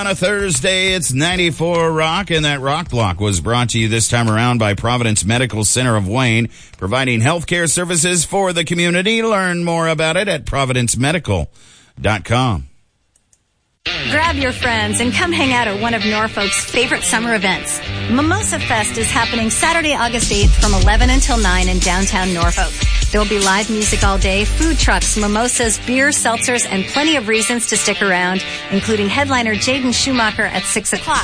On a Thursday, it's 94 Rock, and that Rock Block was brought to you this time around by Providence Medical Center of Wayne, providing healthcare services for the community. Learn more about it at providencemedical.com. Grab your friends and come hang out at one of Norfolk's favorite summer events. Mimosa Fest is happening Saturday, August 8th from 11 until 9 in downtown Norfolk. There will be live music all day, food trucks, mimosas, beer, seltzers, and plenty of reasons to stick around, including headliner Jaden Schumacher at 6 o'clock.